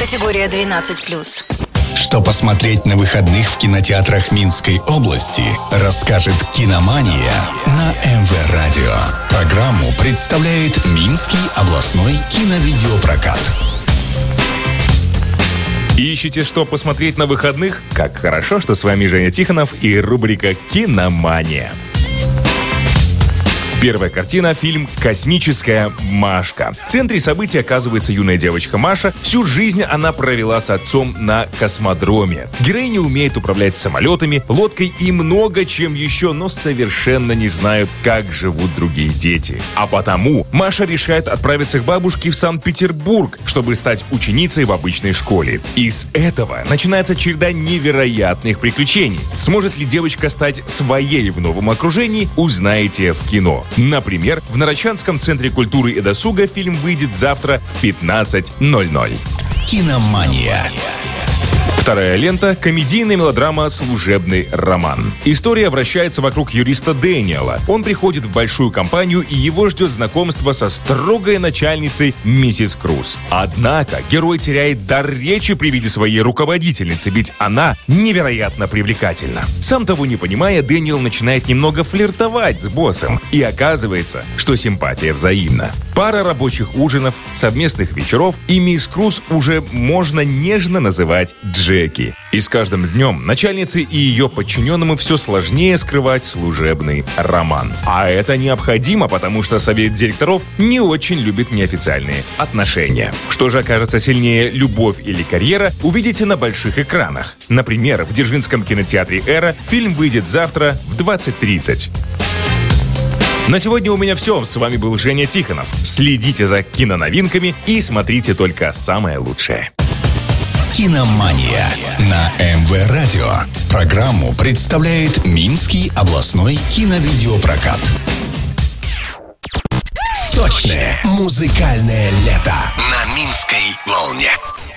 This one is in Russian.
Категория 12+. Что посмотреть на выходных в кинотеатрах Минской области, расскажет «Киномания» на МВ Радио. Программу представляет Минский областной киновидеопрокат. Ищете, что посмотреть на выходных? Как хорошо, что с вами Женя Тихонов и рубрика «Киномания». Первая картина — фильм «Космическая Машка». В центре событий оказывается юная девочка Маша. Всю жизнь она провела с отцом на космодроме. Героиня умеет управлять самолетами, лодкой и много чем еще, но совершенно не знают, как живут другие дети. А потому Маша решает отправиться к бабушке в Санкт-Петербург, чтобы стать ученицей в обычной школе. И с этого начинается череда невероятных приключений. Сможет ли девочка стать своей в новом окружении, узнаете в кино. Например, в Нарочанском центре культуры и досуга фильм выйдет завтра в 15:00. Киномания. Вторая лента — комедийная мелодрама «Служебный роман». История вращается вокруг юриста Дэниела. Он приходит в большую компанию, и его ждет знакомство со строгой начальницей миссис Круз. Однако герой теряет дар речи при виде своей руководительницы, ведь она невероятно привлекательна. Сам того не понимая, Дэниел начинает немного флиртовать с боссом, и оказывается, что симпатия взаимна. Пара рабочих ужинов, совместных вечеров, и мисс Круз уже можно нежно называть Джеки. И с каждым днем начальнице и ее подчиненному все сложнее скрывать служебный роман. А это необходимо, потому что совет директоров не очень любит неофициальные отношения. Что же окажется сильнее, любовь или карьера, увидите на больших экранах. Например, в Дзержинском кинотеатре «Эра» фильм выйдет завтра в 20:30. На сегодня у меня все. С вами был Женя Тихонов. Следите за киноновинками и смотрите только самое лучшее. «Киномания» на МВ Радио. Программу представляет Минский областной киновидеопрокат. Сочное музыкальное лето на Минской волне.